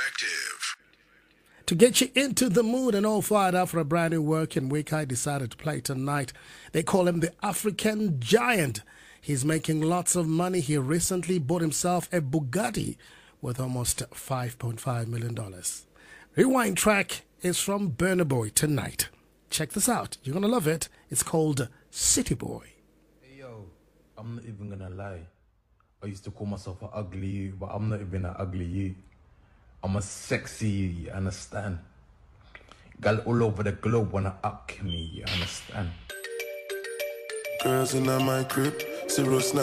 Perspective. To get you into the mood and all fired up for a brand new work in week, I decided to play tonight. They call him the African Giant. He's making lots of money. He recently bought himself a Bugatti with almost $5.5 million. Rewind track is from Burna Boy tonight. Check this out. You're going to love it. It's called City Boy. Hey, yo, I'm not even going to lie. I used to call myself an ugly you, but I'm not even an ugly you. I'm a sexy you, you understand? Gal all over the globe wanna up me, you understand? Girls in my crib, zero snap.